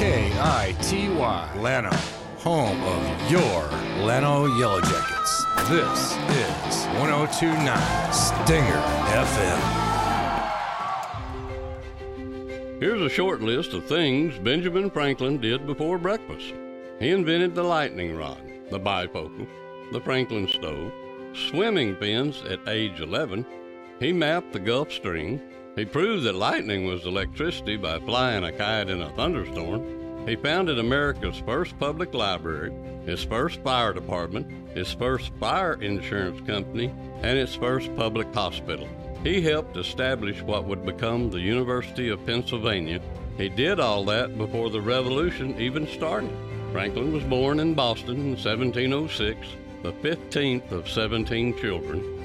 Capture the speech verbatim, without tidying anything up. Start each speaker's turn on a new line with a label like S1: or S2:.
S1: K I T Y, Llano, home of your Llano Yellow Jackets. This is one oh two point nine Stinger F M.
S2: Here's a short list of things Benjamin Franklin did before breakfast. He invented the lightning rod, the bifocal, the Franklin stove, swimming pins at age eleven. He mapped the Gulf Stream. He proved that lightning was electricity by flying a kite in a thunderstorm. He founded America's first public library, his first fire department, his first fire insurance company, and his first public hospital. He helped establish what would become the University of Pennsylvania. He did all that before the Revolution even started. Franklin was born in Boston in seventeen oh six, the fifteenth of seventeen children.